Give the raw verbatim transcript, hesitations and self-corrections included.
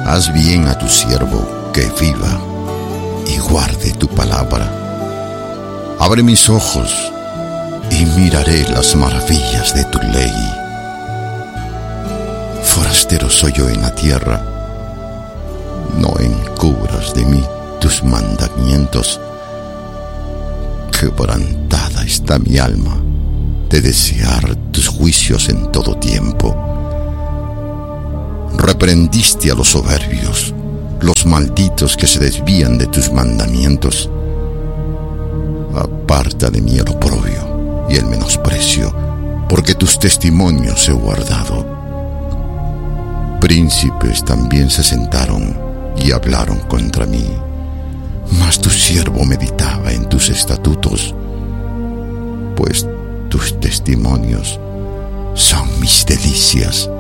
Haz bien a tu siervo que viva y guarde tu palabra. Abre mis ojos y miraré las maravillas de tu ley. Forastero soy yo en la tierra, no encubras de mí tus mandamientos. Quebrantada está mi alma de desear tus juicios en todo tiempo. Reprendiste a los soberbios, los malditos que se desvían de tus mandamientos. Aparta de mí el oprobio y el menosprecio, porque tus testimonios he guardado. Príncipes también se sentaron y hablaron contra mí, mas tu siervo meditaba en tus estatutos, pues tus testimonios son mis delicias.